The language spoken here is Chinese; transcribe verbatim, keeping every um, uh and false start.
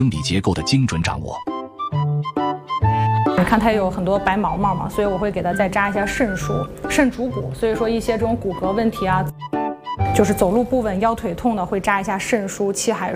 生理结构的精准掌握。 你看它有很多白毛毛嘛，所以我会给它再扎一下肾腧、肾主骨。所以说一些这种骨骼问题啊，就是走路不稳、腰腿痛的，会扎一下肾腧、气海